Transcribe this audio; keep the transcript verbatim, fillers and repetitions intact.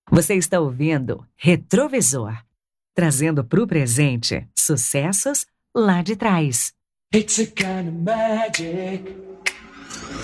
Você está ouvindo Retrovisor, trazendo para o presente sucessos lá de trás. It's a kind of magic.